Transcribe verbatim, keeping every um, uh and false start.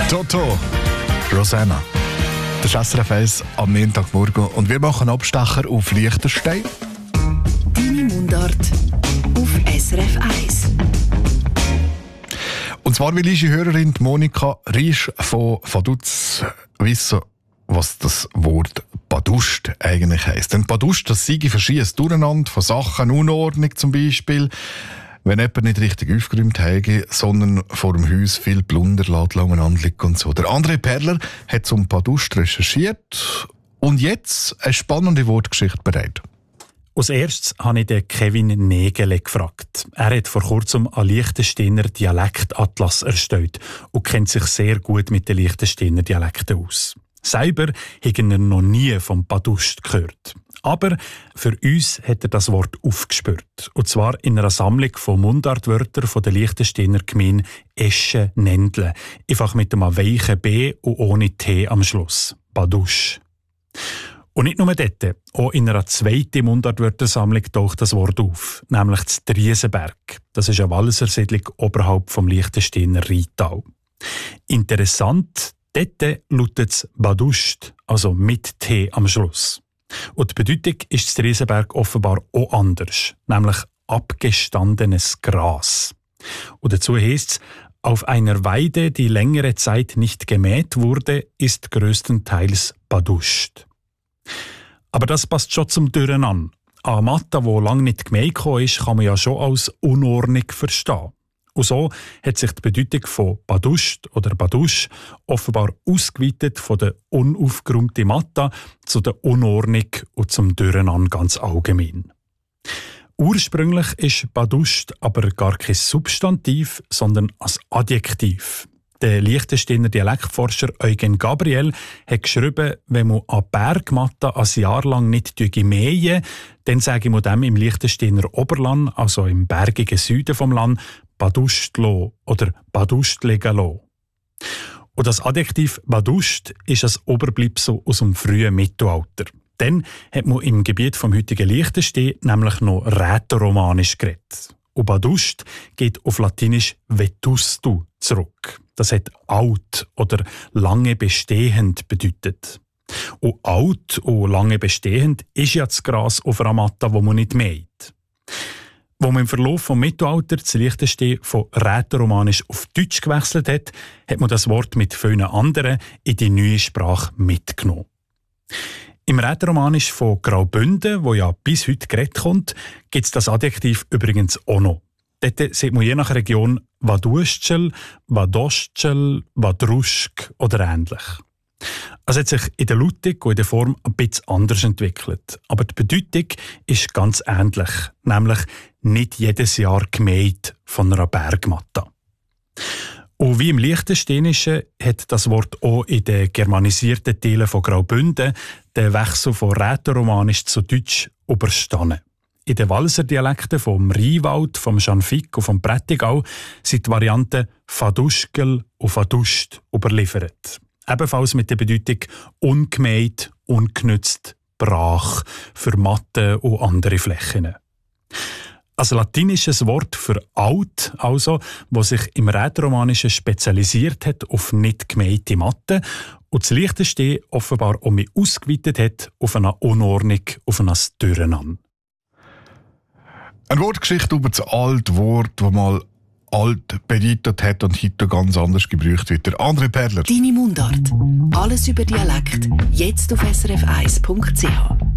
Toto, Rosanna. Das ist S R F eins am Montagmorgen und wir machen Abstecher auf Liechtenstein. Deine Mundart auf S R F eins. Und zwar will unsere Hörerin Monika Riesch von Vaduz wissen, was das Wort Baduscht eigentlich heisst. Denn Baduscht, das sei verschiedenes Durcheinander von Sachen, Unordnung zum Beispiel, wenn jemand nicht richtig aufgeräumt hätte, sondern vor dem Haus viel Plunder umeinander liegt und so. Der André Perler hat zum Baduscht recherchiert und jetzt eine spannende Wortgeschichte bereit. Als erstes habe ich den Kevin Nägele gefragt. Er hat vor kurzem einen Liechtensteiner Dialektatlas erstellt und kennt sich sehr gut mit den Liechtensteiner Dialekten aus. Selber hat er noch nie vom Baduscht gehört. Aber für uns hat er das Wort aufgespürt. Und zwar in einer Sammlung von Mundartwörtern von der Liechtensteiner Gemeinde Eschen-Nendle. Einfach mit einem weichen B und ohne T am Schluss. Badusch. Und nicht nur dort, auch in einer zweiten Mundartwörtersammlung taucht das Wort auf, nämlich das Driesenberg. Das ist eine Wallisersiedlung oberhalb vom Liechtensteiner Rheintal. Interessant, dort lautet es Baduscht, also mit T am Schluss. Und die Bedeutung ist das Driesenberg offenbar auch anders, nämlich abgestandenes Gras. Und dazu heisst es, auf einer Weide, die längere Zeit nicht gemäht wurde, ist größtenteils baduscht. Aber das passt schon zum Durcheinander. Eine Matte, die lange nicht gemäht ist, kann man ja schon als Unordnung verstehen. Und so hat sich die Bedeutung von baduscht oder badusch offenbar ausgeweitet von der unaufgeräumten Matte zu der Unordnung und zum Durcheinander ganz allgemein. Ursprünglich ist baduscht aber gar kein Substantiv, sondern ein Adjektiv. Der Liechtensteiner Dialektforscher Eugen Gabriel hat geschrieben, wenn man an Bergmatten ein Jahr lang nicht mähen, dann sage man dem im Liechtensteiner Oberland, also im bergigen Süden vom Land, Baduschtlo oder Baduschtlegalo. Und das Adjektiv Baduscht ist ein Oberbleibsel aus dem frühen Mittelalter. Dann hat man im Gebiet vom heutigen Liechtenstein nämlich noch Rätoromanisch geredet. Und Baduscht geht auf Latinisch vetustu zurück. Das hat alt oder lange bestehend bedeutet. Und alt und lange bestehend ist ja das Gras auf einer Matte, wo man nicht mäht. Wo man im Verlauf des Mittelalters das Liechtenstein von Rätoromanisch auf Deutsch gewechselt hat, hat man das Wort mit vielen anderen in die neue Sprache mitgenommen. Im Rätoromanisch von Graubünden, wo ja bis heute geredet kommt, gibt es das Adjektiv übrigens auch noch. Dort sieht man je nach Region Waduschel, Wadoschel, Wadruschk oder ähnlich. Es hat sich in der Lautung und in der Form ein bisschen anders entwickelt. Aber die Bedeutung ist ganz ähnlich, nämlich nicht jedes Jahr gemäht von einer Bergmatte. Und wie im Liechtensteinischen hat das Wort auch in den germanisierten Teilen von Graubünden den Wechsel von Rätoromanisch zu Deutsch überstanden. In den Walliser Dialekten vom Rheinwald, vom Schanfigg und vom Prättigau sind die Varianten Faduschkel und Faduscht überliefert. Ebenfalls mit der Bedeutung ungemäht, ungenützt, brach, für Matten und andere Flächen. Ein latinisches Wort für alt, also, das sich im Rätoromanischen spezialisiert hat auf nicht gemähte Matten und das Liechtenstein offenbar auch mehr ausgeweitet hat auf eine Unordnung, auf ein Durcheinander. Eine Wortgeschichte über das alte Wort, das mal alt bedeutet hat und heute ganz anders gebraucht wird. Der André Perler. Deine Mundart. Alles über Dialekt. Jetzt auf s r f eins punkt c h.